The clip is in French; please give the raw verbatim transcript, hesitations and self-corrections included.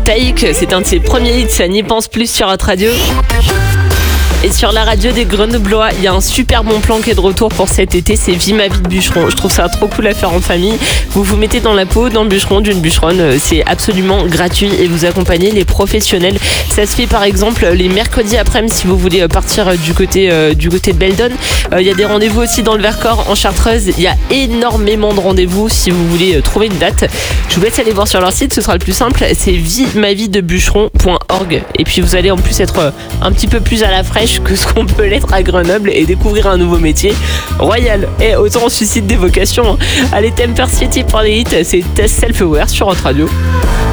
Taïk, c'est un de ses premiers hits, ça n'y pense plus sur notre radio. Et sur la radio des Grenoblois, il y a un super bon plan qui est de retour pour cet été, c'est Vie ma vie de bûcheron. Je trouve ça trop cool à faire en famille. Vous vous mettez dans la peau d'un bûcheron, d'une bûcheronne, c'est absolument gratuit et vous accompagnez les professionnels. Ça se fait par exemple les mercredis après-midi si vous voulez partir du côté, euh, du côté de Beldon. Il euh, y a des rendez-vous aussi dans le Vercors, en Chartreuse. Il y a énormément de rendez-vous si vous voulez trouver une date. Je vous laisse aller voir sur leur site, ce sera le plus simple, c'est vie ma vie de bûcheron point org. Et puis vous allez en plus être un petit peu plus à la fraîche que ce qu'on peut l'être à Grenoble et découvrir un nouveau métier royal. Et autant on suscite des vocations. Allez, Temper City pour les hits, c'est Test Self Aware sur Hot Radio.